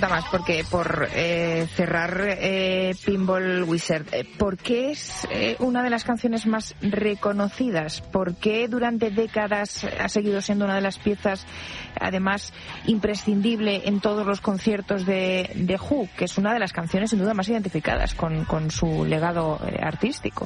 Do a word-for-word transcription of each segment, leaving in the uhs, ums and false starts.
Más porque por eh, cerrar eh, Pinball Wizard, eh, ¿por qué es eh, una de las canciones más reconocidas? ¿Por qué durante décadas ha seguido siendo una de las piezas, además, imprescindible en todos los conciertos de, de Who, que es una de las canciones sin duda más identificadas con, con su legado eh, artístico?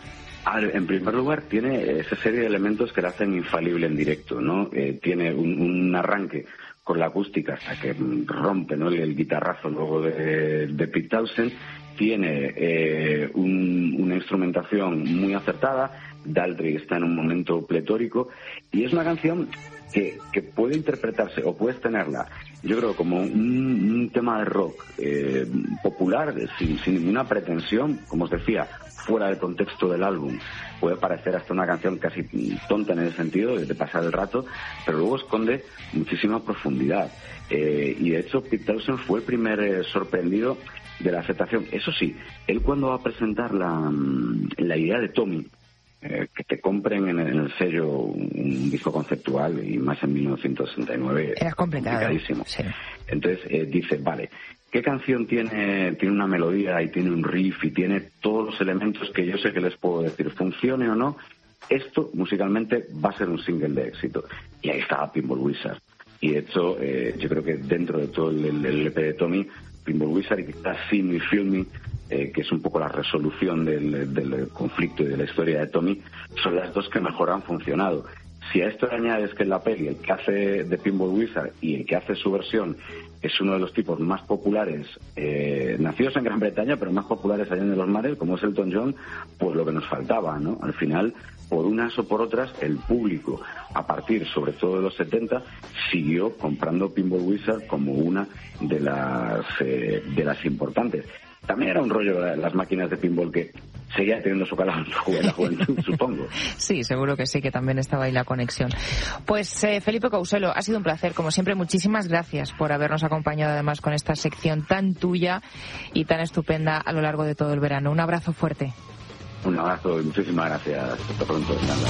A ver, en primer lugar, tiene esa serie de elementos que la hacen infalible en directo, ¿no? Eh, tiene un, un arranque con la acústica hasta que rompe, ¿no?, el, el guitarrazo luego de, de Pete Townshend. Tiene eh, un, una instrumentación muy acertada. Daltrey está en un momento pletórico y es una canción que, que puede interpretarse o puedes tenerla, yo creo, como un, un tema de rock eh, popular, sin, sin ninguna pretensión, como os decía, fuera del contexto del álbum. Puede parecer hasta una canción casi tonta en el sentido de pasar el rato, pero luego esconde muchísima profundidad. Eh, y de hecho, Pete Townshend fue el primer eh, sorprendido de la aceptación. Eso sí, él cuando va a presentar la, la idea de Tommy, eh, que te compren en el, en el sello un, un disco conceptual, y más en mil novecientos sesenta y nueve, era complicado, complicadísimo. Sí. Entonces eh, dice, vale, ¿qué canción tiene, tiene una melodía y tiene un riff y tiene todos los elementos que yo sé que les puedo decir, funcione o no? Esto musicalmente va a ser un single de éxito. Y ahí estaba Pinball Wizard. Y de hecho, eh, yo creo que dentro de todo el, el, el E P de Tommy, Pinball Wizard y quizás See Me, Feel Me, eh, que es un poco la resolución del, del conflicto y de la historia de Tommy, son las dos que mejor han funcionado. Si a esto le añades que en la peli el que hace de Pinball Wizard y el que hace su versión es uno de los tipos más populares, eh, nacidos en Gran Bretaña, pero más populares allá en los mares, como es Elton John, pues lo que nos faltaba, ¿no? Al final, por unas o por otras, el público, a partir sobre todo de los setenta, siguió comprando Pinball Wizard como una de las, eh, de las importantes. También era un rollo las máquinas de pinball que seguía teniendo su calado en la juventud, supongo. Sí, seguro que sí, que también estaba ahí la conexión. Pues eh, Felipe Couselo, ha sido un placer, como siempre. Muchísimas gracias por habernos acompañado además con esta sección tan tuya y tan estupenda a lo largo de todo el verano. Un abrazo fuerte. Un abrazo y muchísimas gracias. Hasta pronto.